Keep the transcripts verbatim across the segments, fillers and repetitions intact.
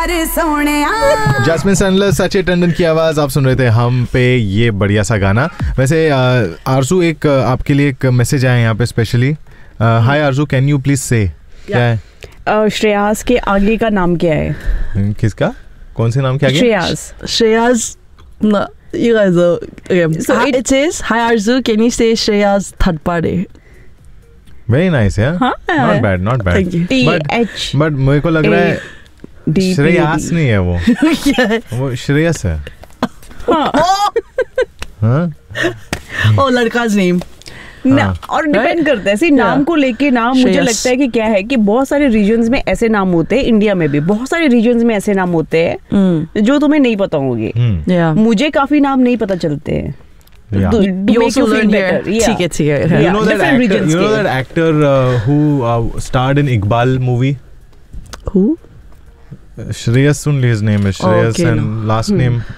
यार Sonia. Jasmine Sandler, Sachin Tandon की आवाज आप सुन रहे थे हम पे, ये बढ़िया सा गाना। वैसे आरजू, एक आपके लिए एक मैसेज आया यहाँ पे specially. Hi Aarzoo, can you please से, क्या है? uh, श्रेयास के आगे का नाम क्या है? किसका, कौन से नाम के आगे? Shreyas. Shreya's, no, you guys are, okay. So Hi, it- it says, hi Arzu, can you say Shreya's third party? Very nice यार, हाँ, not bad, not bad. Thank you. T But- H but मेरे को लग रहा है D Shreyas नहीं है वो, क्या है? वो श्रेयस है। हाँ हाँ? Oh, लड़का's name. ना, हाँ। और डिपेंड करता है ऐसे नाम को लेके ना। मुझे श्रेयस। लगता है कि क्या है कि बहुत सारे रीजन्स में ऐसे नाम होते हैं, इंडिया में भी बहुत सारे रीजन्स में ऐसे नाम होते हैं Mm. जो तुम्हें नहीं पता होंगे। हम्म, Yeah. मुझे काफी नाम नहीं पता चलते हैं। yeah. तो- You, to you make also you feel learn here. better, yeah. ठीक है, ठीक है. Yeah. You know that different actor, regions you know के। that actor uh, who uh, starred in Iqbal movie? Who? Shreyas only his name is Shreyas, Okay, and no. last Hmm. name.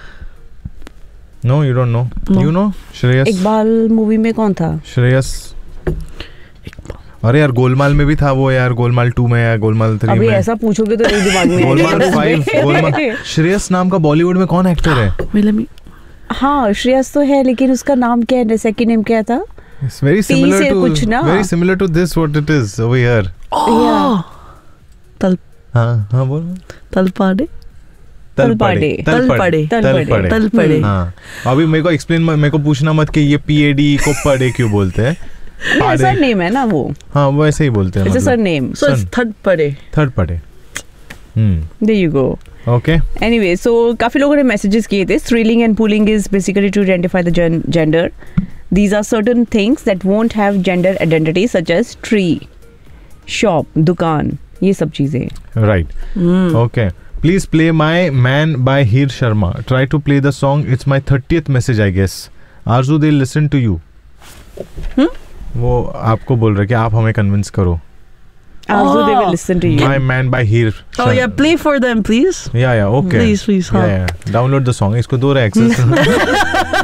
No, you don't know. No. You know Shreyas? Iqbal movie में कौन था? Shreyas. अरे यार गोलमाल में भी था वो यार, गोलमाल टू में या गोलमाल थ्री अभी में। ऐसा पूछोगे तो एक दिमाग में गोलमाल आएगा। फाइव, गोलमाल। श्रेयस नाम का बॉलीवुड में कौन एक्टर है? Wait, let me. हाँ श्रेयस तो है, लेकिन उसका नाम क्या है? सेकंड नेम क्या था? It's very T similar से to कुछ ना। very similar to this what it is over here. Oh. तल हाँ हाँ बोल। तलपाड़े. तलपाड़े। तलपड़े. तलपड़े। तलपड़े. हाँ, अभी मेरे को एक्सप्लेन, मेरे को पूछना मत कि ये पीएडी को पड़े क्यों बोलते हैं। सर नेम है ना वो, हाँ वो ऐसे ही बोलते हैं। It's a sir name. So it's third पड़े. थर्ड पड़े। हम्म, there you go. Okay. Anyway, सो काफी लोगों ने मैसेजेस किए थे। Thrilling and pulling is basically to identify the gender. These are certain things that won't have gender identity such as tree, shop, दुकान, ये सब चीजें। Right, Mm. Okay. Please play My Man by Heer Sharma. Try to play the song. It's my thirtieth message, I guess. Arzu, they'll listen to you. Hmm? वो आपको बोल रहे कि आप हमें कन्विंस करो। Also they will Oh. listen to you. My Man by Heer Oh Sharma. yeah, play for them, please. Yeah, yeah, okay. Please, please. Yeah, हाँ. yeah. Download the song. इसको दो रहे access।